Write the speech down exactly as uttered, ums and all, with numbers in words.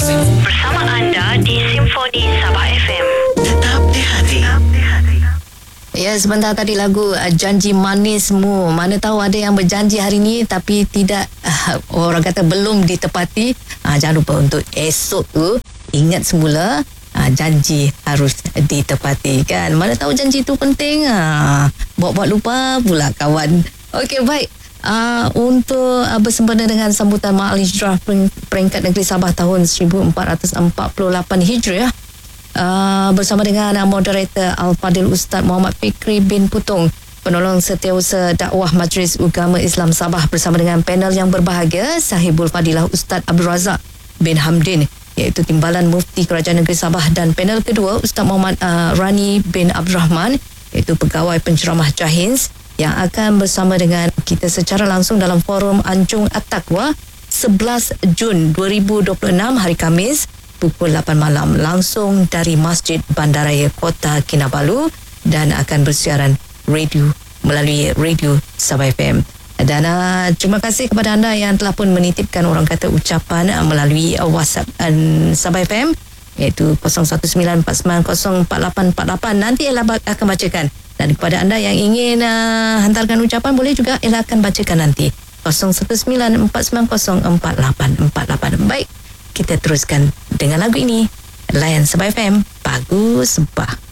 Bersama anda di Simfoni Sabah F M. Tetap di hati. Ya, sebentar tadi lagu uh, Janji Manismu. Mana tahu ada yang berjanji hari ni tapi tidak, uh, orang kata belum ditepati. Uh, jangan lupa untuk esok tu ingat semula, uh, janji harus ditepati kan. Mana tahu janji tu penting. Uh, buat-buat lupa pula kawan. Okey, baik. Uh, untuk uh, bersempena dengan sambutan Ma'al Hijrah Peringkat Negeri Sabah tahun seribu empat ratus empat puluh lapan Hijriah, Uh, bersama dengan uh, moderator Al-Fadil Ustaz Muhammad Fikri bin Putung, penolong setiausaha dakwah Majlis Ugama Islam Sabah, bersama dengan panel yang berbahagia Sahibul Fadilah Ustaz Abdul Razak bin Hamdin, iaitu Timbalan Mufti Kerajaan Negeri Sabah, dan panel kedua Ustaz Muhammad uh, Rani bin Abdul Rahman, iaitu Pegawai Penceramah Jahins, yang akan bersama dengan kita secara langsung dalam forum Anjung At-Taqwa sebelas Jun dua ribu dua puluh enam hari Khamis pukul lapan malam, langsung dari Masjid Bandaraya Kota Kinabalu, dan akan bersiaran radio melalui radio Sabah F M. Dan uh, terima kasih kepada anda yang telah pun menitipkan orang kata ucapan uh, melalui uh, WhatsApp uh, Sabah F M, iaitu kosong satu sembilan empat sembilan kosong empat lapan empat lapan. Nanti Ella akan bacakan. Dan kepada anda yang ingin uh, hantarkan ucapan, boleh juga Ella akan bacakan nanti kosong satu sembilan empat sembilan kosong empat lapan empat lapan. Baik, kita teruskan dengan lagu ini. Layan Sabah F M, bagus bah.